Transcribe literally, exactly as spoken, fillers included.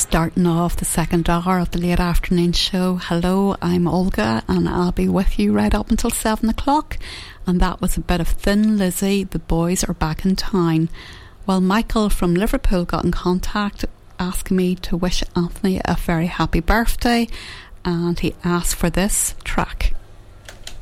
starting off the second hour of the late afternoon show. Hello, I'm Olga and I'll be with you right up until seven o'clock. And that was a bit of Thin Lizzy, The Boys Are Back in Town. Well, Michael from Liverpool got in contact asking me to wish Anthony a very happy birthday, and he asked for this track.